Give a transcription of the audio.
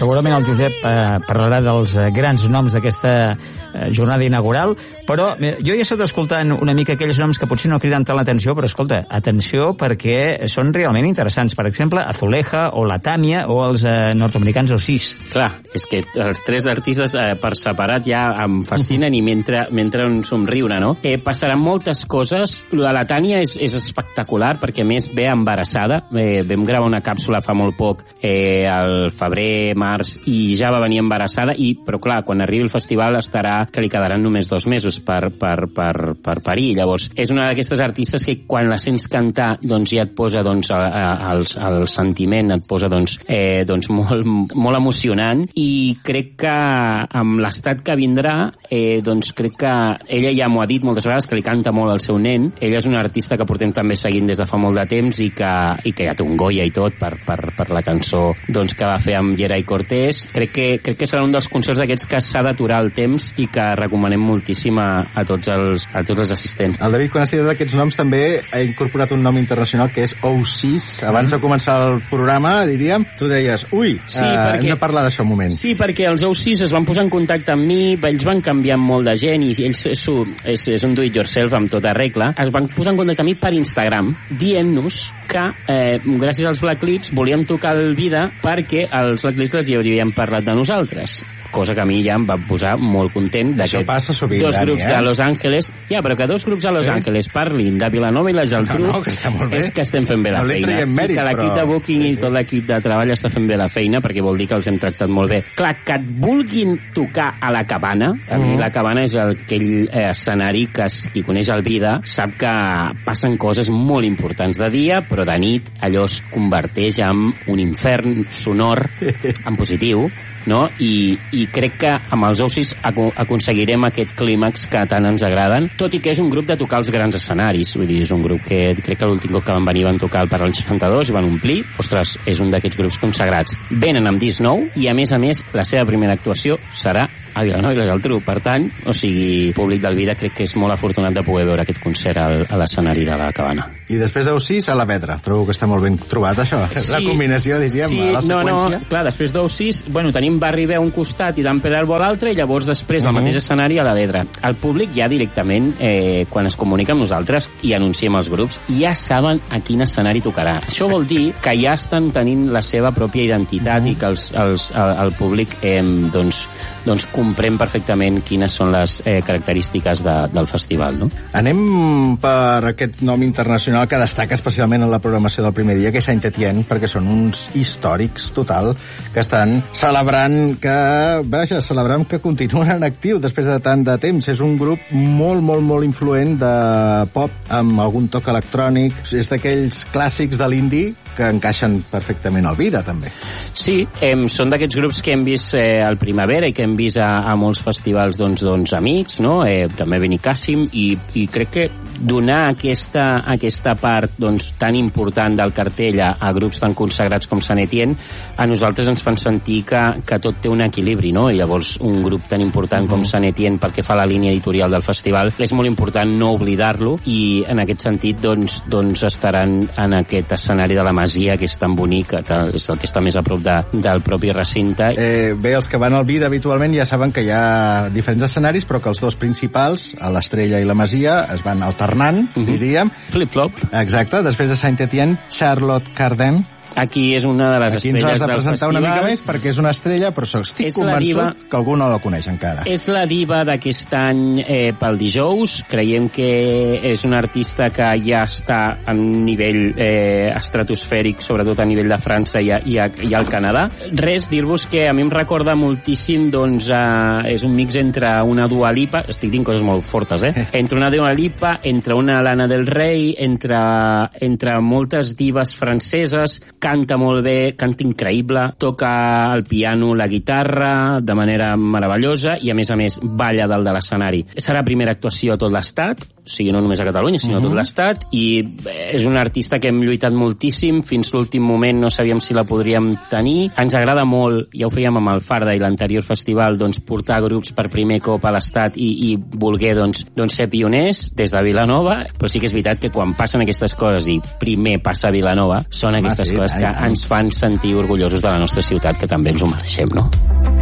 segurament el Josep parlarà dels grans noms d'aquesta jornada inaugural, però jo ja he estat escoltant una mica aquells noms que potser no criden tant l'atenció, però escolta, atenció perquè són realment interessants. Per exemple, Azuleja o la Tàmia o els nord-americans Oasis. Clar, és que els tres artistes per separat ja em fascinen i m'entra un somriure, no? Passaran moltes coses. Lo de la Tània és espectacular perquè, a més, ve embarassada. Vam gravar una càpsula fa molt poc al febrer, març, i ja va venir embarassada, però clar, quan arribi el festival que li quedaran només 2 mesos per parir. Llavors, és una d'aquestes artistes que quan la sents cantar doncs ja et posa el sentiment, et posa molt emocionant, i crec que amb l'estat que vindrà doncs crec que ella ja m'ho ha dit moltes vegades, que li canta molt al seu nen. Ella és una artista que portem també seguint des de fa molt de temps i que ja té un Goya i tot per la cançó que va fer amb Geray Cortés. Crec que serà un dels concerts d'aquests que s'ha d'aturar el temps i que recomanem moltíssim a tots els assistents. El David, quan has dit d'aquests noms, també ha incorporat un nom internacional que és Oasis. Abans de començar el programa, diríem, tu deies, hem de parlar d'això un moment. Sí, perquè els Oasis es van posar en contacte amb mi, ells van canviar molt de gent, i ells és un do-it-yourself amb tota regla. Es van posar en contacte amb mi per Instagram, dient-nos que gràcies als Black Lips volíem tocar el Vida perquè els Black Lips ja havien parlat de nosaltres, cosa que a mi ja em va posar molt content. Això passa sovint, dos grups de Los Angeles, però que dos grups de Los Angeles parlin de Vilanova i la Geltrú, és que estem fent bé la feina, i que l'equip de booking i tot l'equip de treball està fent bé la feina, perquè vol dir que els hem tractat molt bé. Clar, que et vulguin tocar a la Cabana, a mi la Cabana és aquell escenari que qui coneix el Vida sap que passen coses molt importants de dia, però de nit allò es converteix en un infern sonor en positiu, no? I crec que amb els Oasis aconseguirem aquest clímax que tant ens agraden, tot i que és un grup de tocar els grans escenaris. Vull dir, és un grup que crec que l'últim cop que van venir van tocar el Parral 62 i van omplir. Ostres, és un d'aquests grups consagrats. Venen amb disc nou i, a més, la seva primera actuació serà a Vilanova i la Geltrú. Per tant, públic del Vida, crec que és molt afortunat de poder veure aquest concert a l'escenari de la Cabana. I després d'Oasis, a la Vedra. Trobo que està molt ben trobat, això. Sí, la combinació, diríem, a la seqüència. Clar, després d'Oasis, tenim Barri Veu a un costat i Dan Pedrerbo a l'altre, i llavors després al mateix escenari a la Vedra. El públic ja directament, quan es comunica amb nosaltres i anunciem els grups, ja saben a quin escenari tocarà. Això vol dir que ja estan tenint la seva pròpia identitat i que el públic comprèn perfectament quines són les característiques del festival, no? Anem per aquest nom internacional que destaca especialment en la programació del primer dia, que és Saint-Étienne, perquè són uns històrics total que estan celebrant que continuen en actiu després de tant de temps. És un grup molt, molt, molt influent de pop amb algun toc electrònic. És d'aquells clàssics de l'indie que encaixen perfectament al Vida, també. Sí, són d'aquests grups que hem vist al Primavera i que hem vist a molts festivals amics, no? També Benicàssim, i crec que donar aquesta part tan important del cartell a grups tan consagrats com Saint-Étienne, a nosaltres ens fan sentir que tot té un equilibri, no? I llavors un grup tan important com Saint-Étienne, pel que fa a la línia editorial del festival, és molt important no oblidar-lo, i en aquest sentit estaran en aquest escenari de la Masia, que és tan bonic, que és el que està més a prop del propi recinte. Bé, els que van al Vida habitualment ja saben que hi ha diferents escenaris, però que els dos principals, a l'Estrella i la Masia, es van alternant, diríem. Flip-flop. Exacte. Després de Saint-Étienne, Charlotte Cardin. Aquí és una de les estrelles del festival. Aquí ens has de presentar una mica més perquè és una estrella, però estic convençut que algú no la coneix encara. És la diva d'aquest any pel dijous. Creiem que és una artista que ja està a un nivell estratosfèric, sobretot a nivell de França i al Canadà. Res, dir-vos que a mi em recorda moltíssim, és un mix entre una Dua Lipa, estic dient coses molt fortes, entre una Dua Lipa, entre una Lana del Rey, entre moltes dives franceses. Canta molt bé, canta increïble, toca el piano, la guitarra de manera meravellosa i, a més, balla dalt de l'escenari. Serà primera actuació a tot l'estat o sigui, no només a Catalunya, sinó a tot l'Estat, i és un artista que hem lluitat moltíssim, fins l'últim moment no sabíem si la podríem tenir. Ens agrada molt, ja ho fèiem amb el Farda i l'anterior festival, doncs, portar grups per primer cop a l'Estat i voler doncs, ser pioners des de Vilanova, però sí que és veritat que quan passen aquestes coses i primer passa a Vilanova, són aquestes coses que ens fan sentir orgullosos de la nostra ciutat, que també ens ho mereixem, no?